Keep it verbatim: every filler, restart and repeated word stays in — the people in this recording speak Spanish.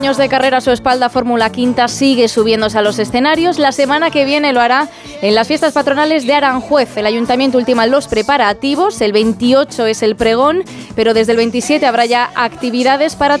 Años de carrera a su espalda, Fórmula Quinta sigue subiéndose a los escenarios. La semana que viene lo hará en las fiestas patronales de Aranjuez. El ayuntamiento ultima los preparativos, el veintiocho es el pregón, pero desde el veintisiete habrá ya actividades para